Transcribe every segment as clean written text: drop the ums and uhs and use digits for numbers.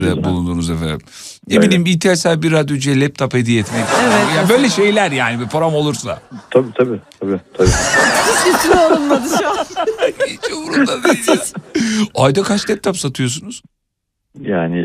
bulundunuz efendim. Ne bileyim ihtiyaç sahibi bir radyocuya laptop hediye etmek. Evet. Ya böyle şeyler yani bir param olursa. Tabii. Hiç üstüne alınmadı şu an. Hiç umurumda değil ya. Ayda kaç laptop satıyorsunuz? Yani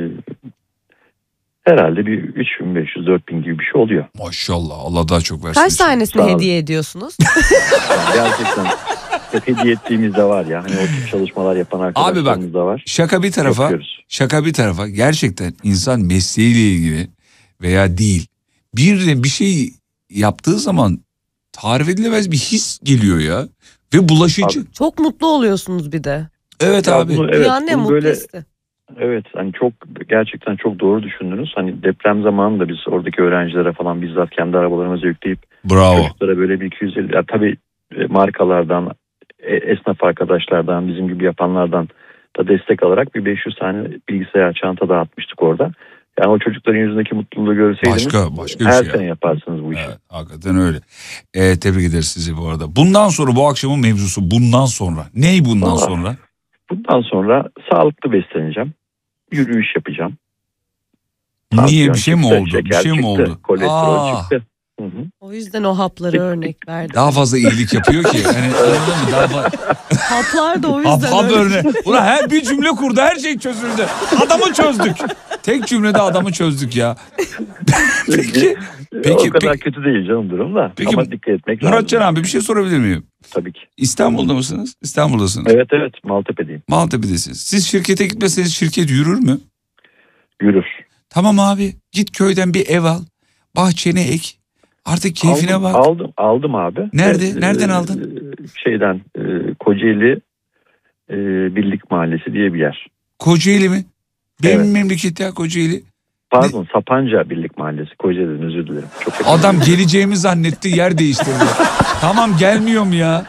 herhalde bir 3500-4000 gibi bir şey oluyor. Maşallah Allah daha çok versin. Kaç tanesini hediye ediyorsunuz? Yani gerçekten hep hediye ettiğimiz de var ya. Hani o tip çalışmalar yapan arkadaşlarımız da var. Şaka bir tarafa gerçekten insan mesleğiyle ilgili veya değil bir şey yaptığı zaman tarif edilemez bir his geliyor ya ve bulaşıcı. Abi, çok mutlu oluyorsunuz bir de. Evet ya abi. Dünyanın en mutlu hissi. Evet hani gerçekten çok doğru düşündünüz. Hani deprem zamanında biz oradaki öğrencilere falan bizzat kendi arabalarımızı yükleyip çocuklara böyle bir 250 tabii markalardan, esnaf arkadaşlardan, bizim gibi yapanlardan da destek alarak bir 500 tane bilgisayar çanta dağıtmıştık orada. Yani o çocukların yüzündeki mutluluğu görseydiniz başka bir her şey sene yaparsınız bu işi. Evet, hakikaten öyle. Tebrik ederiz sizi bu arada. Bundan sonra bu akşamın mevzusu bundan sonra. Ney bundan sonra? Bundan sonra sağlıklı besleneceğim. Yürüyüş yapacağım. Niye bir şey mi oldu? Şeker bir şey mi oldu? Kolesterol çıktı. Hı. O yüzden o hapları örnek verdim. Daha fazla iyilik yapıyor ki. Yani, anladın mı? Daha Haplar da o yüzden hap örnek. Ulan her bir cümle kurdu, her şey çözüldü. Adamı çözdük. Tek cümlede adamı çözdük ya. Peki. O kadar kötü değil canım durum da. Peki, ama dikkat etmek lazım. Muratcan abi bir şey sorabilir miyim? Tabii ki. İstanbul'da mısınız? İstanbul'dasınız. Evet Maltepe'deyim. Maltepe'desiniz. Siz şirkete gitmeseniz şirket yürür mü? Yürür. Tamam abi, git köyden bir ev al. Bahçene ek. Artık keyfine bak. Aldım abi. Nereden aldın? Kocaeli Birlik Mahallesi diye bir yer. Kocaeli mi? Benim Evet. memleket ya Kocaeli. Pardon, Sapanca Birlik Mahallesi. Kocaeli'den özür dilerim. Adam geleceğimi zannetti, yer değiştirdi. Tamam, gelmiyorum ya.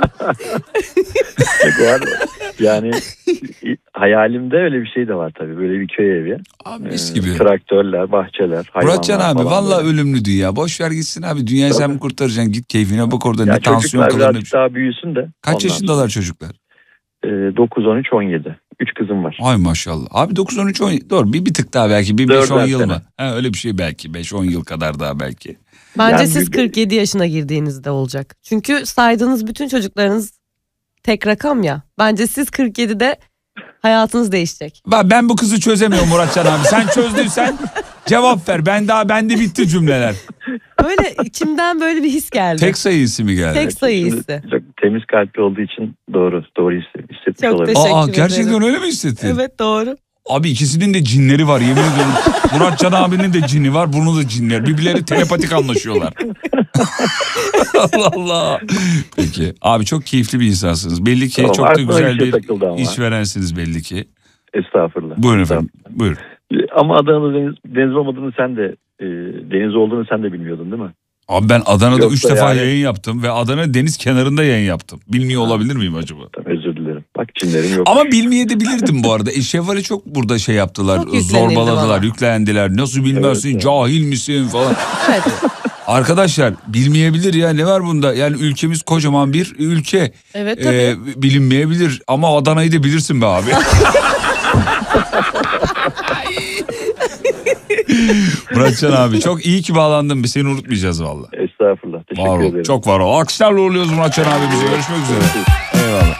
Yani hayalimde öyle bir şey de var tabii. Böyle bir köy evi. Abi mis gibi. Traktörler, bahçeler, hayvanlar. Muratcan abi vallahi böyle. Ölümlü dünya. Boş ver gitsin abi. Dünyayı sen mi kurtaracaksın? Git keyfine bak orada. Ya Ne tansiyon çocuklar kalır. birazcık daha büyüsün de. Kaç yaşındalar çocuklar? 9, 13, 17. 3 kızım var. Ay maşallah. Abi 9, 13, 17. Doğru bir tık daha belki. Bir 5-10 yıl mı? Ha, öyle bir şey belki. 5-10 yıl kadar daha belki. Bence Yani siz 47 yaşına girdiğinizde olacak. Çünkü saydığınız bütün çocuklarınız tek rakam ya. Bence siz 47'de hayatınız değişecek. Ben bu kızı çözemiyorum Muratcan abi. Sen çözdüysen cevap ver. Bende bitti cümleler. Böyle içimden böyle bir his geldi. Tek sayı ismi geldi. Tek sayı hissi. Çok temiz kalpli olduğu için doğru hissetmiş Çok olabilir. teşekkür Gerçekten ederim. öyle mi hissettin? Evet doğru. Abi ikisinin de cinleri var yemin ediyorum. Muratcan abinin de cini var, bunu da cinler. Birbirleri telepatik anlaşıyorlar. Allah Allah. Peki abi çok keyifli bir insansınız. Belli ki Tamam, çok da aklıma güzel bir şey takıldı bir ama. işverensiniz belli ki. Estağfurullah. Buyurun efendim. Buyurun. Ama Adana'da deniz olmadığını sen de deniz olduğunu sen de bilmiyordun değil mi? Abi ben Adana'da Yoksa 3 defa yani- yayın yaptım ve Adana deniz kenarında yayın yaptım. Bilmiyor olabilir miyim acaba? Tamam, özür dilerim. Bak Çinlerim yok. Ama bilmeyebilirdim bu arada. Şevval'i çok burada şey yaptılar. Çok yüklenildi Zorbaladılar, bana. yüklendiler. Nasıl bilmezsin, Evet. cahil misin falan. Evet. Arkadaşlar bilmeyebilir ya, ne var bunda? Yani ülkemiz kocaman bir ülke. Evet tabii. Bilinmeyebilir ama Adana'yı da bilirsin be abi. Muratcan abi çok iyi ki bağlandın. Biz seni unutmayacağız valla. Estağfurullah. Teşekkür Var ol, ederim. çok var ol. Alkışlarla uğurluyoruz Muratcan abi bize. Görüşmek üzere. Eyvallah.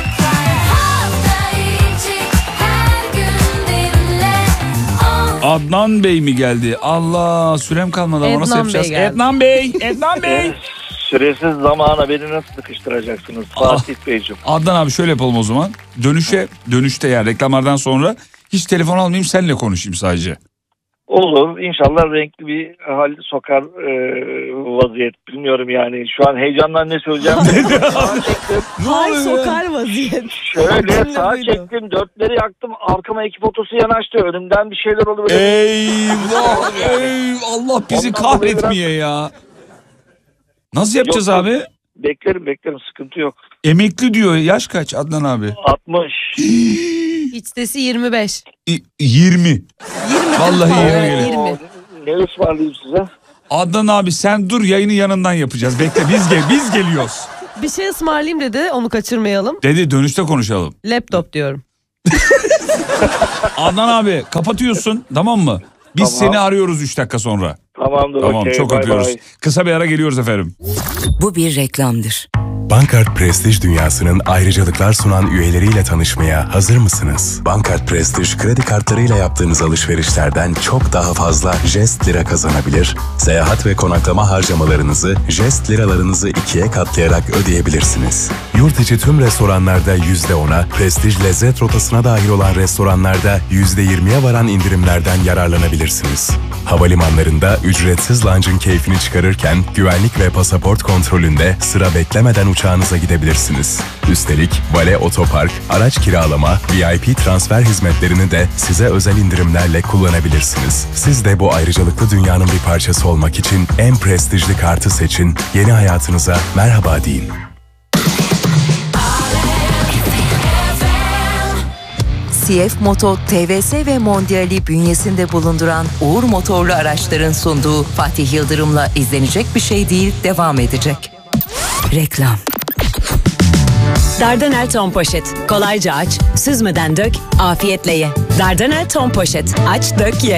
Adnan Bey mi geldi? Allah sürem kalmadı ama nasıl Ednan yapacağız? Bey geldi. Ednan Bey. Süresiz zamana beni nasıl sıkıştıracaksınız Fatih Beyciğim? Adnan abi şöyle yapalım o zaman. Dönüşte yani reklamlardan sonra hiç telefon almayayım, seninle konuşayım sadece. Olur. İnşallah renkli bir hal sokar vaziyet. Bilmiyorum yani. Şu an heyecandan ne söyleyeceğim. Sağa çektim. Hay oluyor ya? sokar vaziyet. Şöyle Cümle sağa buydu. çektim. Dörtleri yaktım. Arkama ekip otosu yanaştı. Önümden bir şeyler oldu. Böyle. Eyvah Allah bizi Ondan dolayı kahretmeye ya. Nasıl yapacağız Yok, abi? Beklerim. Sıkıntı yok. Emekli diyor. Yaş kaç Adnan abi? 60. İç sesi 25. 20. Vallahi Evet, 20 gelir. 20. Ne ısmarlayayım size? Adnan abi sen dur, yayını yanından yapacağız. Bekle biz geliyoruz. Bir şey ısmarlayayım dedi, onu kaçırmayalım. Dedi dönüşte konuşalım. Laptop diyorum. Adnan abi kapatıyorsun, tamam mı? Biz Tamam. seni arıyoruz 3 dakika sonra. Tamamdır. Tamam, okey, çok bay öpüyoruz. bay. Kısa bir ara geliyoruz efendim. Bu bir reklamdır. Bankart Prestij dünyasının ayrıcalıklar sunan üyeleriyle tanışmaya hazır mısınız? Bankart Prestij kredi kartlarıyla yaptığınız alışverişlerden çok daha fazla Jest Lira kazanabilir, seyahat ve konaklama harcamalarınızı Jest Liralarınızı 2'ye katlayarak ödeyebilirsiniz. Yurt içi tüm restoranlarda %10'a, Prestij Lezzet rotasına dahil olan restoranlarda %20'ye varan indirimlerden yararlanabilirsiniz. Havalimanlarında ücretsiz lounge'ın keyfini çıkarırken güvenlik ve pasaport kontrolünde sıra beklemeden uçağınıza gidebilirsiniz. Üstelik vale otopark, araç kiralama, VIP transfer hizmetlerini de size özel indirimlerle kullanabilirsiniz. Siz de bu ayrıcalıklı dünyanın bir parçası olmak için en prestijli kartı seçin, yeni hayatınıza merhaba deyin. CF Moto, TVS ve Mondial'i bünyesinde bulunduran Uğur Motorlu Araçların sunduğu Fatih Yıldırım'la izlenecek bir şey değil, devam edecek. Reklam. Dardanel Ton Poşet. Kolayca aç, süzmeden dök, afiyetle ye. Dardanel Ton Poşet. Aç, dök, ye.